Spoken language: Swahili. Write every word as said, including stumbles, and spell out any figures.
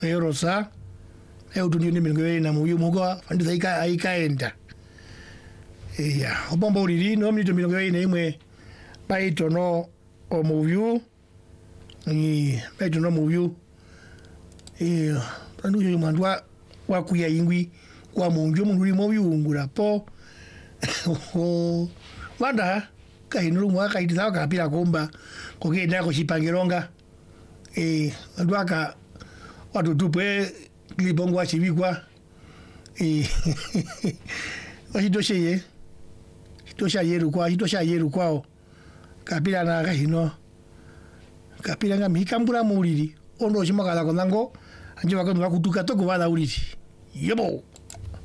Eurosa e utunio ni mingo na muyu mugo fandi saika aikaenda iya obombo lili no mito mingo ine imwe baito no o muyu ni baito no muyu e panu yo mandwa wa kuya ingwi kwa munju mundu limo biungura po o wanda kainulu mwaka itizao kapira komba kokenda ko chipangironga e ndwaka watu tupe libongo wa chibikwa e wajidoshe ye tosha yeru kwa tosha yeru kwao kapira na kahino kapira nga mikambura muliri ondo chimaka la konango anje bakano bakutuka toko bala uliri yebo